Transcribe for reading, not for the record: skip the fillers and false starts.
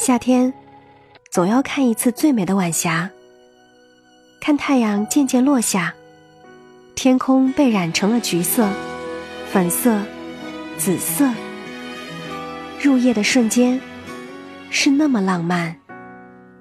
夏天总要看一次最美的晚霞，看太阳渐渐落下，天空被染成了橘色、粉色、紫色，入夜的瞬间是那么浪漫。